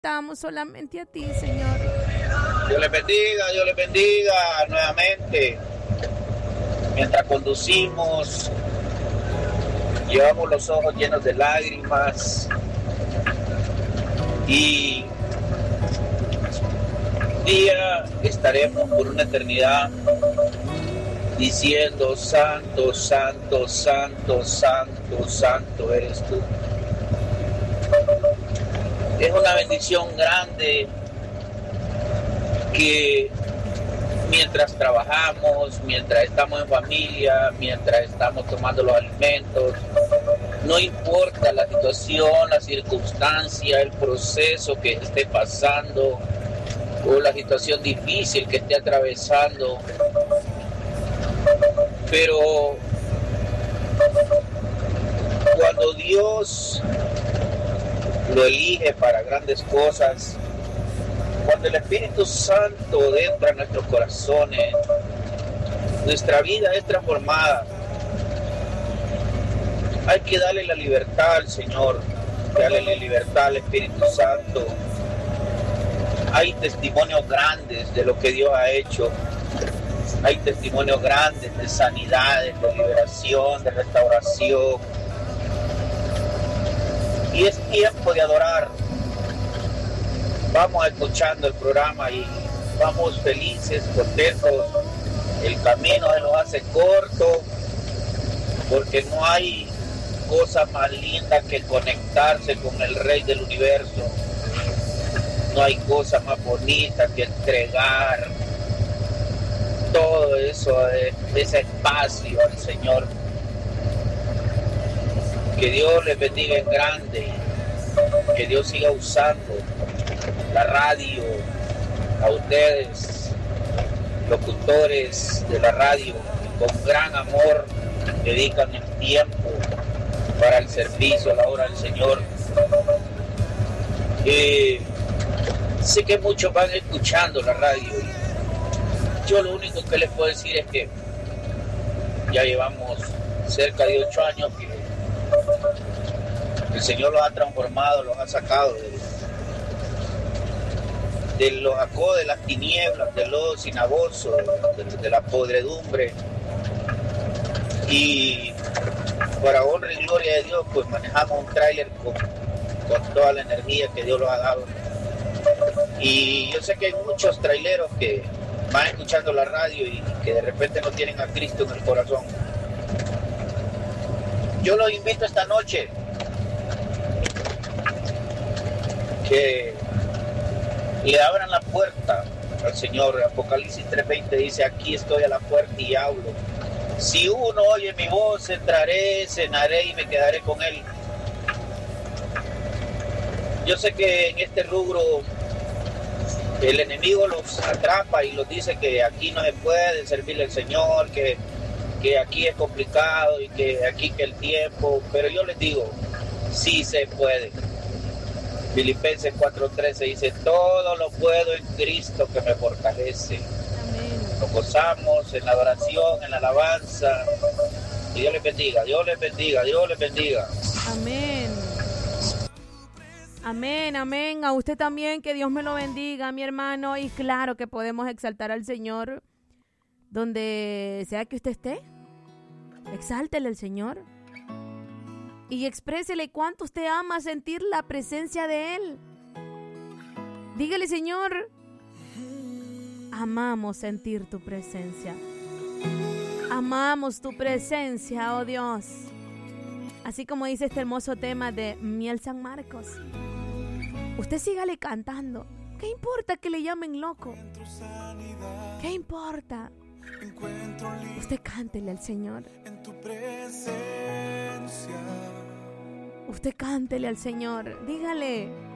necesitamos solamente a ti, Señor. Dios les bendiga nuevamente. Mientras conducimos, llevamos los ojos llenos de lágrimas y un día estaremos por una eternidad diciendo: santo, santo, santo, santo, santo eres tú. Es una bendición grande que mientras trabajamos, mientras estamos en familia, mientras estamos tomando los alimentos, no importa la situación, la circunstancia, el proceso que esté pasando o la situación difícil que esté atravesando, pero cuando Dios lo elige para grandes cosas, cuando el Espíritu Santo entra en nuestros corazones, nuestra vida es transformada. Hay que darle la libertad al Señor, darle la libertad al Espíritu Santo. Hay testimonios grandes de lo que Dios ha hecho. Hay testimonios grandes de sanidades, de liberación, de restauración. Y es tiempo de adorar. Vamos escuchando el programa y vamos felices, contentos. El camino se nos hace corto, porque no hay cosa más linda que conectarse con el Rey del Universo. No hay cosa más bonita que entregar todo eso, ese espacio al Señor. Que Dios les bendiga en grande, que Dios siga usando la radio, a ustedes, locutores de la radio, con gran amor dedican el tiempo para el servicio a la obra del Señor. Sé que muchos van escuchando la radio. Yo lo único que les puedo decir es que ya llevamos cerca de 8 años que el Señor los ha transformado, los ha sacado los sacó de las tinieblas, del lodo cenagoso, de la podredumbre. Y para honra y gloria de Dios, pues manejamos un tráiler con toda la energía que Dios nos ha dado. Y yo sé que hay muchos traileros que van escuchando la radio y que de repente no tienen a Cristo en el corazón. Yo los invito esta noche que le abran la puerta al Señor. Apocalipsis 3:20 dice: aquí estoy a la puerta y hablo. Si uno oye mi voz, entraré, cenaré y me quedaré con él. Yo sé que en este rubro el enemigo los atrapa y los dice que aquí no se puede servirle al Señor, que aquí es complicado y que aquí que el tiempo, pero yo les digo, sí se puede. Filipenses 4:13 dice: todo lo puedo en Cristo que me fortalece. Amén. Nos gozamos en la adoración, en la alabanza. Y Dios les bendiga, Dios les bendiga, Dios les bendiga. Amén. Amén, amén. A usted también, que Dios me lo bendiga, mi hermano. Y claro que podemos exaltar al Señor donde sea que usted esté. Exáltele al Señor y exprésele cuánto usted ama sentir la presencia de Él. Dígale: Señor, amamos sentir tu presencia. Amamos tu presencia, oh Dios. Así como dice este hermoso tema de Miel San Marcos. Usted sígale cantando. ¿Qué importa que le llamen loco? ¿Qué importa? Usted cántele al Señor. Usted cántele al Señor. Dígale: